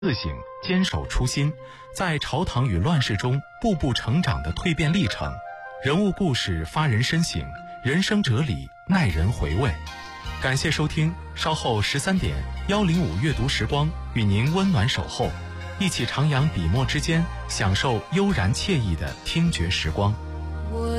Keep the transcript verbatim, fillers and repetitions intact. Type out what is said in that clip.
自省，坚守初心，在朝堂与乱世中步步成长的蜕变历程，人物故事发人深省，人生哲理耐人回味。感谢收听，稍后十三点幺零五阅读时光与您温暖守候，一起徜徉笔墨之间，享受悠然惬意的听觉时光。